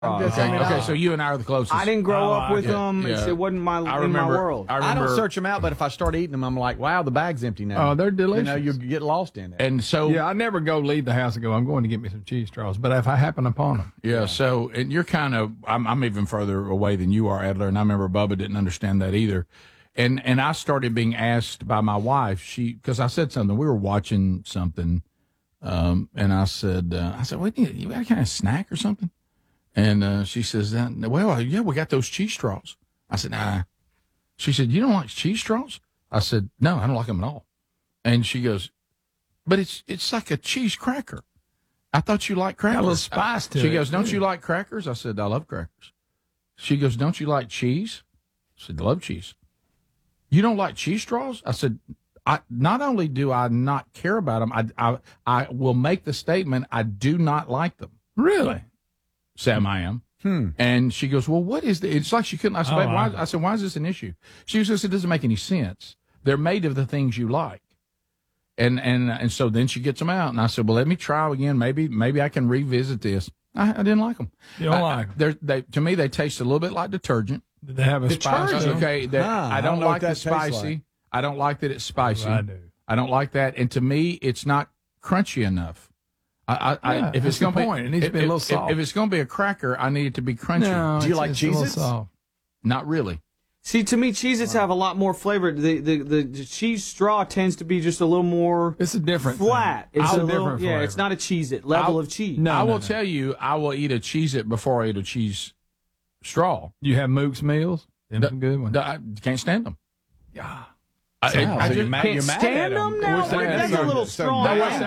Okay, so you and I are the closest. I didn't grow up with them. Yeah. It wasn't my world. I don't search them out, but if I start eating them, I'm like, wow, the bag's empty now. Oh, they're delicious. You get lost in it. And so, I never leave the house and go, I'm going to get me some cheese straws. But if I happen upon them. Yeah, so, and you're kind of, I'm even further away than you are, Adler, and I remember Bubba didn't understand that either. And I started being asked by my wife, because I said something, we were watching something, and I said, what, you got a kind of snack or something? And she says, well, yeah, we got those cheese straws. I said, nah. She said, you don't like cheese straws? I said, no, I don't like them at all. And she goes, but it's like a cheese cracker. I thought you liked crackers. Got a little spice to it. She goes, don't you like crackers? I said, I love crackers. She goes, don't you like cheese? I said, I love cheese. You don't like cheese straws? I said, not only do I not care about them, I will make the statement, I do not like them. Really? Sam, I am. And she goes, well, what is the? It's like she couldn't. I said, why is this an issue? She says, it doesn't make any sense. They're made of the things you like. And so then she gets them out, and I said, well, let me try again. Maybe I can revisit this. I didn't like them. You don't like them? To me, they taste a little bit like detergent. Did they have a spice? Okay, I don't like the spicy. Like. I don't like that it's spicy. I do. I don't like that, and to me, it's not crunchy enough. If it's going to be, it needs to be a little soft. If it's going to be a cracker, I need it to be crunchy. No, do you like Cheez-Its? Not really. See, to me, Cheez-Its have a lot more flavor. The cheese straw tends to be just a little more. It's a different flat. Thing. It's a different flavor. Yeah, it's not a Cheez-It level of cheese. No, I will tell you, I will eat a Cheez-It before I eat a cheese straw. You have Mook's meals? Them some good ones. I can't stand them. Yeah. You're mad stand at them now? That's a little strong.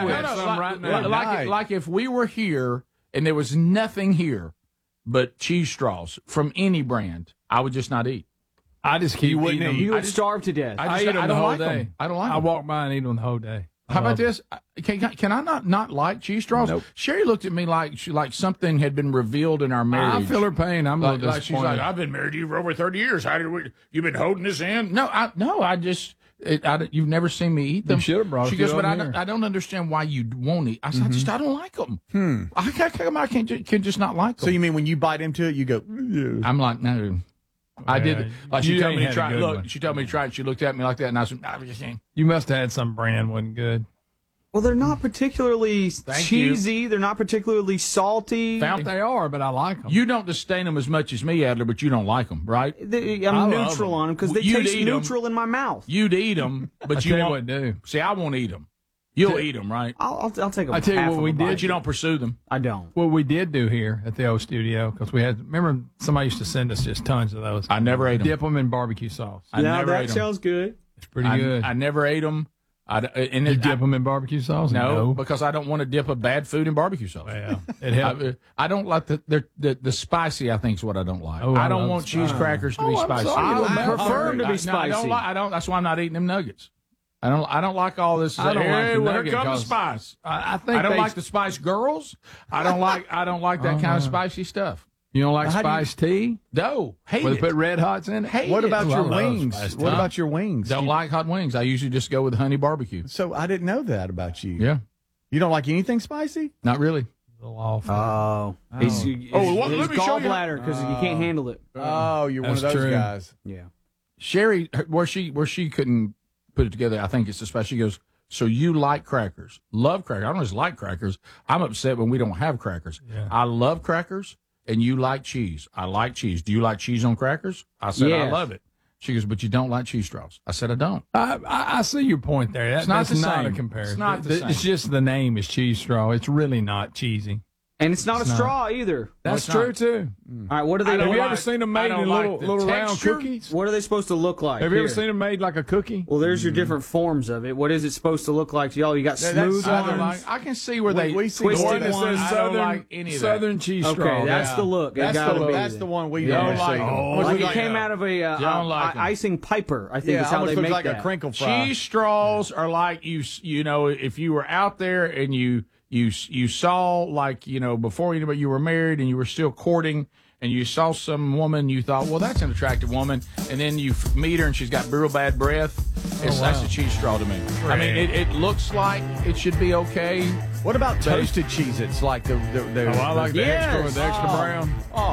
Like if we were here and there was nothing here but cheese straws from any brand, I would just not eat. I just keep eating them. You would starve to death. I eat them the whole day. I don't like them. I walk by and eat them the whole day. How about this? Can I not like cheese straws? Nope. Sherry looked at me like something had been revealed in our marriage. I feel her pain. I'm like she's like, I've been married to you for over 30 years. You've been holding this in? No, I just... you've never seen me eat them. You should have brought. She goes, but I don't understand why you won't eat. I said, I don't like them. I can just not like them. So you mean when you bite into it, you go? I'm like, no. I did. Like she told me to try. Look, she told me to try it. She looked at me like that, and I said, you must have had some brand wasn't good. Well, they're not particularly cheesy. They're not particularly salty. They are, but I like them. You don't disdain them as much as me, Adler, but you don't like them, right? I'm neutral on them because they taste neutral in my mouth. You'd eat them, but you won't do. See, I won't eat them. You'll eat them, right? I'll take them. I tell you what we did. But you don't pursue them. I don't. What we did do here at the old studio, because we had, remember somebody used to send us just tons of those. I never ate them. Dip them in barbecue sauce. That sounds good. It's pretty good. I never ate them. You dip them in barbecue sauce? No, because I don't want to dip a bad food in barbecue sauce. Yeah, it helps. I don't like the spicy. I think is what I don't like. I don't want cheese crackers to be spicy. I prefer them to be spicy. I don't. That's why I'm not eating them nuggets. I don't like all this. I don't like the nugget. Here comes the spice. I think I don't like the Spice Girls. I don't like that kind of spicy stuff. You don't like spiced tea? No. Hate it. Put Red Hots in it? What about your wings? What about your wings? Don't like hot wings. I usually just go with honey barbecue. So I didn't know that about you. Yeah. You don't like anything spicy? Not really. Oh. His gallbladder because you can't handle it. Oh, you're one of those guys. Yeah. Sherry, where she couldn't put it together, I think it's the spice. She goes, so you like crackers. Love crackers. I don't just like crackers. I'm upset when we don't have crackers. Yeah. I love crackers. And you like cheese. I like cheese. Do you like cheese on crackers? I said, I love it. She goes, but you don't like cheese straws. I said, I don't. I see your point there. That's not a comparison. It's not the same. It's just the name is cheese straw. It's really not cheesy. And it's not a straw either. That's true, too. All right, what are they? Have you ever seen them made in little round cookies? What are they supposed to look like? Have you ever seen them made like a cookie? Well, there's your different forms of it. What is it supposed to look like to y'all? You got smooth ones. I can see where we see twisted one that ones. says Southern cheese straw. Okay, that's the look. That's the one we don't like. Like it came out of a icing piper, I think is how they make like that. A crinkle fry. Cheese straws are like you know, if you were out there and you saw, like, you know, before you were married and you were still courting and you saw some woman, you thought, well, that's an attractive woman, and then you meet her and she's got real bad breath. That's a cheese straw to me. I mean, it looks like it should be okay, What about toasted Cheez-Its? Like the Oh, I like the Yes. extra brown. Oh,